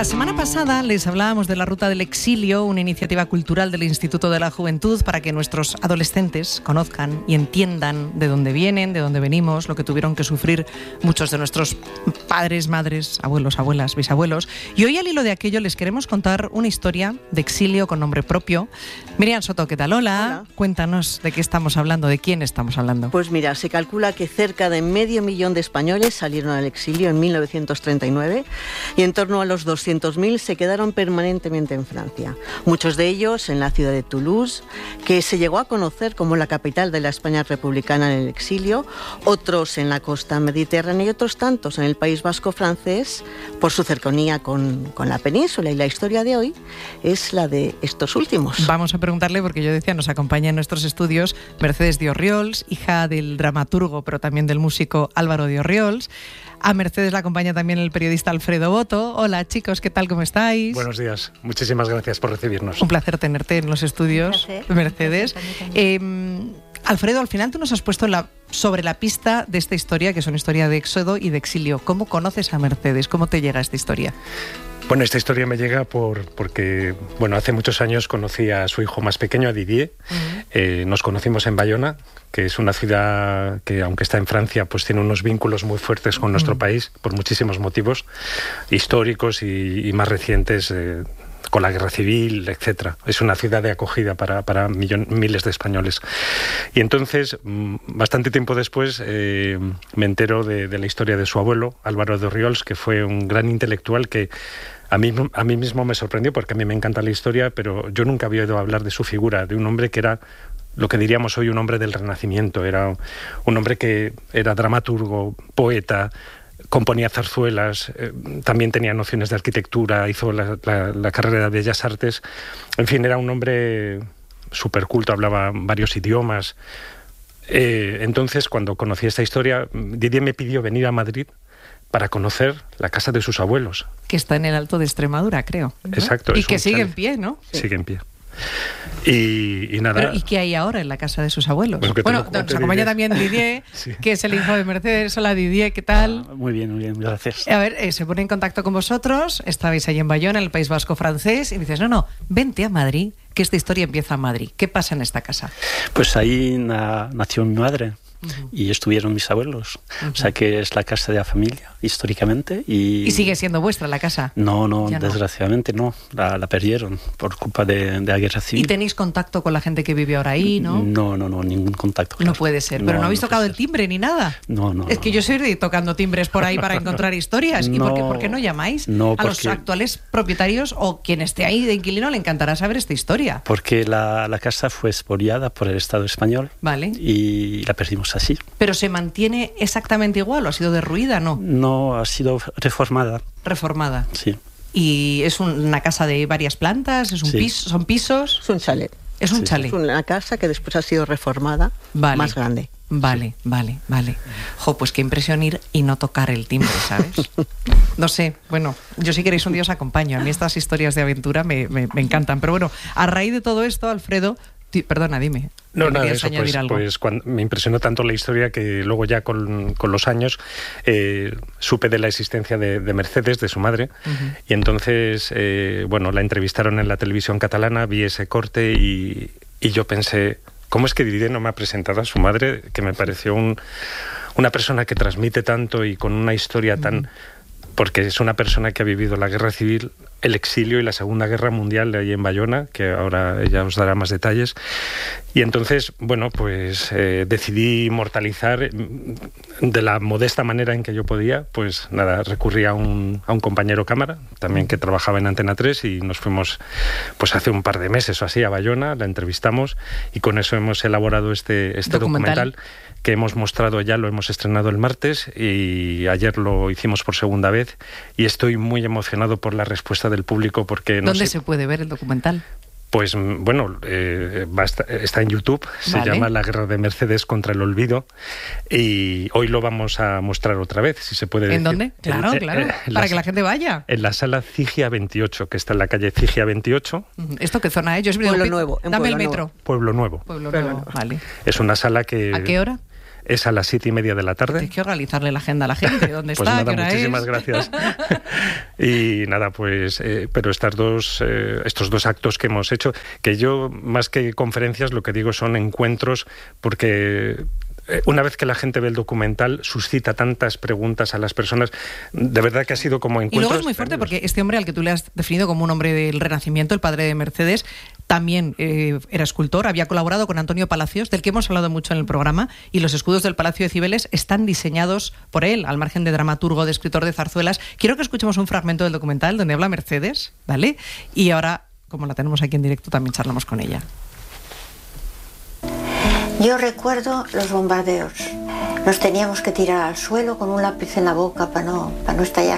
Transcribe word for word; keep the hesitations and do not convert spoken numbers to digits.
La semana pasada les hablábamos de la Ruta del Exilio, una iniciativa cultural del Instituto de la Juventud para que nuestros adolescentes conozcan y entiendan de dónde vienen, de dónde venimos, lo que tuvieron que sufrir muchos de nuestros padres, madres, abuelos, abuelas, bisabuelos. Y hoy, al hilo de aquello, les queremos contar una historia de exilio con nombre propio. Miriam Soto, ¿qué tal? Hola. Hola. Cuéntanos de qué estamos hablando, de quién estamos hablando. Pues mira, se calcula que cerca de medio millón de españoles salieron al exilio en mil novecientos treinta y nueve y en torno a los doscientos mil se quedaron permanentemente en Francia. Muchos de ellos en la ciudad de Toulouse, que se llegó a conocer como la capital de la España republicana en el exilio, otros en la costa mediterránea y otros tantos en el País Vasco francés por su cercanía con, con la península. Y la historia de hoy es la de estos últimos. Vamos a preguntarle, porque yo decía, nos acompaña en nuestros estudios Mercedes de Orriols, hija del dramaturgo, pero también del músico Álvaro de Orriols. A Mercedes la acompaña también el periodista Alfredo Boto. Hola chicos, ¿qué tal? ¿Cómo estáis? Buenos días, muchísimas gracias por recibirnos. Un placer tenerte en los estudios, Mercedes. Eh, Alfredo, al final tú nos has puesto la, sobre la pista de esta historia, que es una historia de éxodo y de exilio. ¿Cómo conoces a Mercedes? ¿Cómo te llega esta historia? Bueno, esta historia me llega por porque, bueno, hace muchos años conocí a su hijo más pequeño, a Didier. Uh-huh. Eh, nos conocimos en Bayona, que es una ciudad que, aunque está en Francia, pues tiene unos vínculos muy fuertes con uh-huh. nuestro país, por muchísimos motivos, históricos y, y más recientes, eh, con la guerra civil, etcétera. Es una ciudad de acogida para, para millon, miles de españoles. Y entonces, bastante tiempo después, eh, me entero de, de la historia de su abuelo, Álvaro de Orriols, que fue un gran intelectual que a mí, a mí mismo me sorprendió, porque a mí me encanta la historia, pero yo nunca había oído hablar de su figura, de un hombre que era lo que diríamos hoy un hombre del Renacimiento. Era un hombre que era dramaturgo, poeta, componía zarzuelas, eh, también tenía nociones de arquitectura, hizo la, la, la carrera de Bellas Artes. En fin, era un hombre súper culto, hablaba varios idiomas. Eh, entonces, cuando conocí esta historia, Didier me pidió venir a Madrid para conocer la casa de sus abuelos. Que está en el Alto de Extremadura, creo, ¿no? Exacto. Y que sigue en pie, ¿no? Sigue en pie. Y, y nada. Pero, ¿y qué hay ahora en la casa de sus abuelos? Bueno, bueno nos acompaña también Didier, sí. que es el hijo de Mercedes. Hola Didier, ¿qué tal? Ah, muy bien, muy bien, gracias. A ver, eh, se pone en contacto con vosotros, estabais ahí en Bayona, en el País Vasco francés, y dices, no, no, vente a Madrid, que esta historia empieza en Madrid. ¿Qué pasa en esta casa? Pues ahí na, nació mi madre. Uh-huh. Y estuvieron mis abuelos. Uh-huh. O sea que es la casa de la familia, históricamente. ¿Y, ¿Y sigue siendo vuestra la casa? No, no, ya desgraciadamente no. no. La, la perdieron por culpa de, de la guerra civil. ¿Y tenéis contacto con la gente que vive ahora ahí, no? No, no, no, ningún contacto. Claro. No puede ser. ¿Pero no, no habéis no tocado el timbre ni nada? No, no. Es que no, yo soy tocando timbres por ahí para encontrar historias. ¿Y no, por, qué, por qué no llamáis? No, a porque... los actuales propietarios o quien esté ahí de inquilino le encantará saber esta historia. Porque la, la casa fue expoliada por el Estado español. Vale. Y la perdimos así. Pero se mantiene exactamente igual o ha sido derruida, ¿no? No, ha sido reformada. Reformada. Sí. ¿Y es un, una casa de varias plantas? ¿Es un sí. piso? ¿Son pisos? Es un chalet. Es un sí. chalet. Es una casa que después ha sido reformada, vale. más grande. Vale, sí. vale, vale. Jo, pues qué impresión ir y no tocar el timbre, ¿sabes? No sé, bueno, yo si queréis un día os acompaño. A mí estas historias de aventura me, me, me encantan. Pero bueno, a raíz de todo esto, Alfredo... Perdona, dime. No, nada, eso, pues, algo? pues cuando, me impresionó tanto la historia que luego ya con, con los años eh, supe de la existencia de, de Mercedes, de su madre, uh-huh. y entonces, eh, bueno, la entrevistaron en la televisión catalana, vi ese corte y, y yo pensé, ¿cómo es que Didier no me ha presentado a su madre? Que me pareció un, una persona que transmite tanto y con una historia uh-huh. tan... Porque es una persona que ha vivido la guerra civil, el exilio y la Segunda Guerra Mundial de ahí en Bayona, que ahora ella os dará más detalles. Y entonces, bueno, pues eh, decidí inmortalizar de la modesta manera en que yo podía, pues nada, recurrí a un, a un compañero cámara, también que trabajaba en Antena tres, y nos fuimos pues hace un par de meses o así a Bayona, la entrevistamos, y con eso hemos elaborado este, este documental. documental que hemos mostrado ya, lo hemos estrenado el martes y ayer lo hicimos por segunda vez y estoy muy emocionado por la respuesta del público porque... No ¿Dónde sé, se puede ver el documental? Pues bueno, eh, va a estar, está en YouTube, se vale. llama La guerra de Mercedes contra el olvido y hoy lo vamos a mostrar otra vez, si se puede ¿En decir. dónde? Claro, en, claro, en, en para la, que la gente vaya. En la sala Cigia veintiocho, que está en la calle Cigia veintiocho. ¿Esto qué zona es? Yo Pueblo Nuevo. Dame Pueblo el metro. Pueblo Nuevo. Pueblo Nuevo, vale. Es una sala que... ¿A qué hora? es a las siete y media de la tarde. Hay que organizarle la agenda a la gente, ¿dónde pues está? Nada, ¿Qué hora muchísimas es? gracias. Y nada, pues, eh, pero estas dos, eh, estos dos actos que hemos hecho, que yo, más que conferencias, lo que digo son encuentros, porque una vez que la gente ve el documental, suscita tantas preguntas a las personas. De verdad que ha sido como encuentros. Y luego es muy fuerte porque este hombre al que tú le has definido como un hombre del Renacimiento, el padre de Mercedes, también eh, era escultor, había colaborado con Antonio Palacios, del que hemos hablado mucho en el programa, y los escudos del Palacio de Cibeles están diseñados por él, al margen de dramaturgo, de escritor de zarzuelas. Quiero que escuchemos un fragmento del documental donde habla Mercedes, ¿vale? Y ahora, como la tenemos aquí en directo, también charlamos con ella. Yo recuerdo los bombardeos. Nos teníamos que tirar al suelo con un lápiz en la boca para no, para no estallar